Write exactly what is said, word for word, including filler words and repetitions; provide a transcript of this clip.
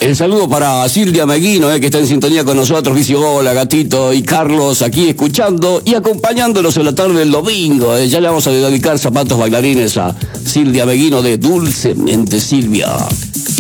El saludo para Silvia Meguino, eh, que está en sintonía con nosotros. Dice hola, gatito, y Carlos aquí escuchando y acompañándonos en la tarde del domingo. Eh. Ya le vamos a dedicar zapatos bailarines a Silvia Meguino de Dulcemente Silvia.